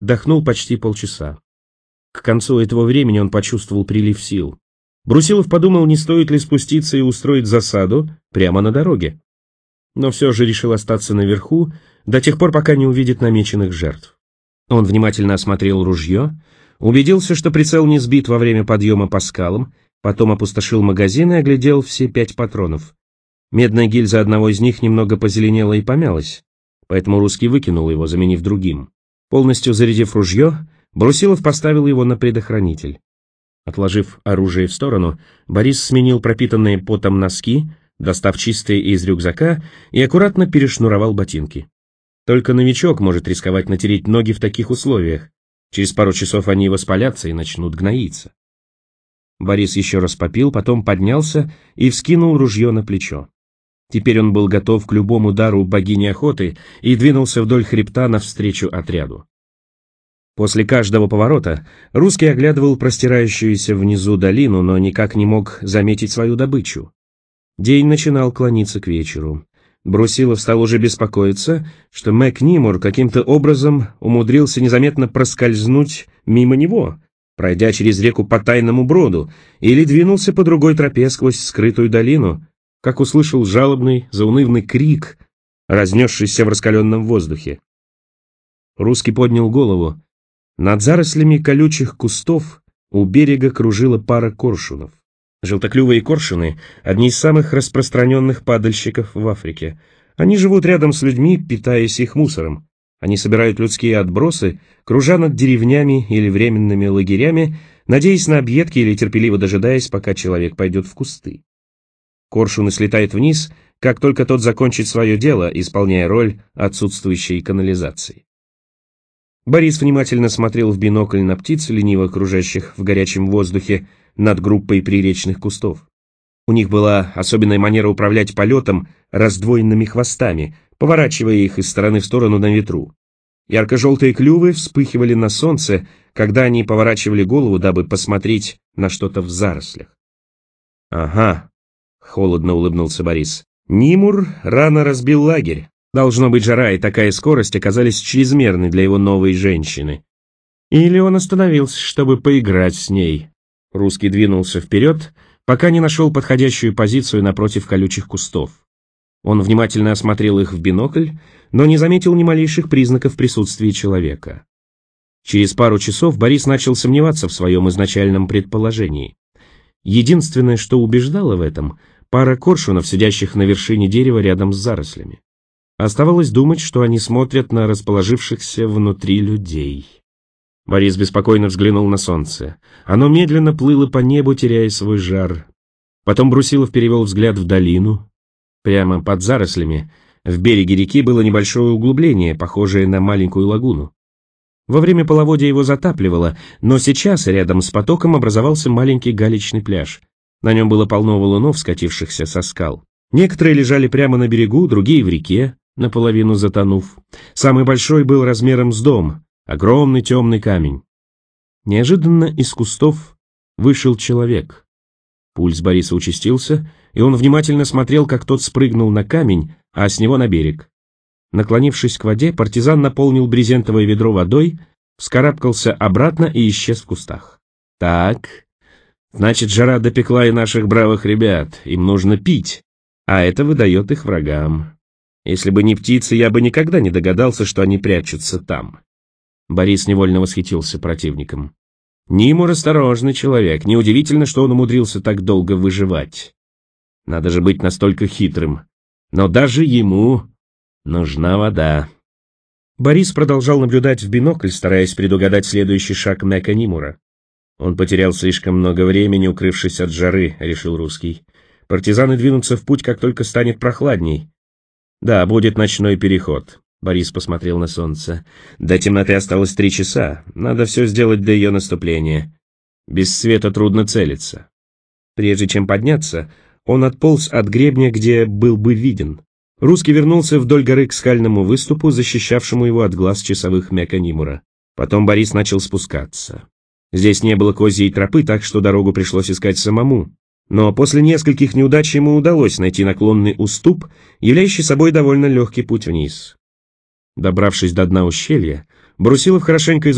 дохнул почти полчаса. К концу этого времени он почувствовал прилив сил. Брусилов подумал, не стоит ли спуститься и устроить засаду прямо на дороге. Но все же решил остаться наверху до тех пор, пока не увидит намеченных жертв. Он внимательно осмотрел ружье, убедился, что прицел не сбит во время подъема по скалам, потом опустошил магазин и оглядел все 5 патронов. Медная гильза одного из них немного позеленела и помялась, поэтому русский выкинул его, заменив другим. Полностью зарядив ружье, Брусилов поставил его на предохранитель. Отложив оружие в сторону, Борис сменил пропитанные потом носки, достав чистые из рюкзака, и аккуратно перешнуровал ботинки. Только новичок может рисковать натереть ноги в таких условиях. Через пару часов они воспалятся и начнут гноиться. Борис еще раз попил, потом поднялся и вскинул ружье на плечо. Теперь он был готов к любому удару богини охоты и двинулся вдоль хребта навстречу отряду. После каждого поворота русский оглядывал простирающуюся внизу долину, но никак не мог заметить свою добычу. День начинал клониться к вечеру. Брусилов стал уже беспокоиться, что Мак-Нимур каким-то образом умудрился незаметно проскользнуть мимо него, пройдя через реку по тайному броду, или двинулся по другой тропе сквозь скрытую долину, как услышал жалобный, заунывный крик, разнесшийся в раскаленном воздухе. Русский поднял голову. Над зарослями колючих кустов у берега кружила пара коршунов. Желтоклювые коршуны – одни из самых распространенных падальщиков в Африке. Они живут рядом с людьми, питаясь их мусором. Они собирают людские отбросы, кружа над деревнями или временными лагерями, надеясь на объедки или терпеливо дожидаясь, пока человек пойдет в кусты. Коршун слетает вниз, как только тот закончит свое дело, исполняя роль отсутствующей канализации. Борис внимательно смотрел в бинокль на птиц, лениво кружащих в горячем воздухе над группой приречных кустов. У них была особенная манера управлять полетом раздвоенными хвостами, поворачивая их из стороны в сторону на ветру. Ярко-желтые клювы вспыхивали на солнце, когда они поворачивали голову, дабы посмотреть на что-то в зарослях. «Ага», — холодно улыбнулся Борис, — «Нимур рано разбил лагерь. Должно быть, жара и такая скорость оказались чрезмерны для его новой женщины. Или он остановился, чтобы поиграть с ней». Русский двинулся вперед, пока не нашел подходящую позицию напротив колючих кустов. Он внимательно осмотрел их в бинокль, но не заметил ни малейших признаков присутствия человека. Через пару часов Борис начал сомневаться в своем изначальном предположении. Единственное, что убеждало в этом – пара коршунов, сидящих на вершине дерева рядом с зарослями. Оставалось думать, что они смотрят на расположившихся внутри людей. Борис беспокойно взглянул на солнце. Оно медленно плыло по небу, теряя свой жар. Потом Брусилов перевел взгляд в долину. Прямо под зарослями в береге реки было небольшое углубление, похожее на маленькую лагуну. Во время половодья его затапливало, но сейчас рядом с потоком образовался маленький галечный пляж. На нем было полно валунов, скатившихся со скал. Некоторые лежали прямо на берегу, другие в реке, наполовину затонув. Самый большой был размером с дом, огромный темный камень. Неожиданно из кустов вышел человек. Пульс Бориса участился, и он внимательно смотрел, как тот спрыгнул на камень, а с него на берег. Наклонившись к воде, партизан наполнил брезентовое ведро водой, вскарабкался обратно и исчез в кустах. «Так, значит, жара допекла и наших бравых ребят, им нужно пить, а это выдает их врагам. Если бы не птицы, я бы никогда не догадался, что они прячутся там». Борис невольно восхитился противником. Нимур осторожный человек, неудивительно, что он умудрился так долго выживать. Надо же быть настолько хитрым. Но даже ему нужна вода. Борис продолжал наблюдать в бинокль, стараясь предугадать следующий шаг Мака-Нимура. Он потерял слишком много времени, укрывшись от жары, решил русский. Партизаны двинутся в путь, как только станет прохладней. Да, будет ночной переход. Борис посмотрел на солнце. До темноты осталось 3 часа. Надо все сделать до ее наступления. Без света трудно целиться. Прежде чем подняться, он отполз от гребня, где был бы виден. Русский вернулся вдоль горы к скальному выступу, защищавшему его от глаз часовых Мака-Нимура. Потом Борис начал спускаться. Здесь не было козьей тропы, так что дорогу пришлось искать самому. Но после нескольких неудач ему удалось найти наклонный уступ, являющий собой довольно легкий путь вниз. Добравшись до дна ущелья, Брусилов хорошенько изучил